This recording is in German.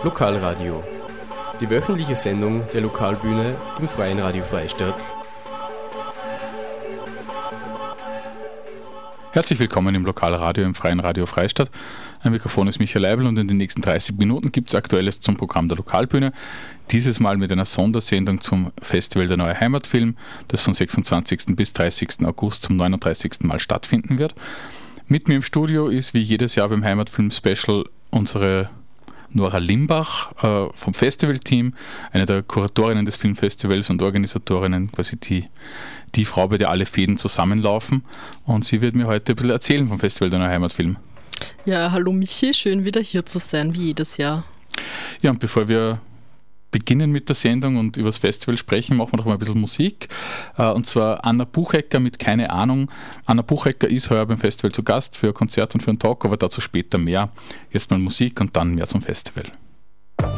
Lokalradio, die wöchentliche Sendung der Lokalbühne im Freien Radio Freistadt. Herzlich willkommen im Lokalradio im Freien Radio Freistadt. Ein Mikrofon ist Michael Leibl und in den nächsten 30 Minuten gibt es Aktuelles zum Programm der Lokalbühne. Dieses Mal mit einer Sondersendung zum Festival der Neue Heimatfilm, das von 26. bis 30. August zum 39. Mal stattfinden wird. Mit mir im Studio ist wie jedes Jahr beim Heimatfilm-Special unsere Nora Limbach vom Festivalteam, eine der Kuratorinnen des Filmfestivals und Organisatorinnen, quasi die Frau, bei der alle Fäden zusammenlaufen. Und sie wird mir heute ein bisschen erzählen vom Festival der Neue Heimatfilm. Ja, hallo Michi, schön wieder hier zu sein, wie jedes Jahr. Ja, und bevor wir beginnen mit der Sendung und über das Festival sprechen, machen wir noch mal ein bisschen Musik. Und zwar Anna Buchecker mit Keine Ahnung. Anna Buchecker ist heuer beim Festival zu Gast für ein Konzert und für einen Talk, aber dazu später mehr. Jetzt mal Musik und dann mehr zum Festival.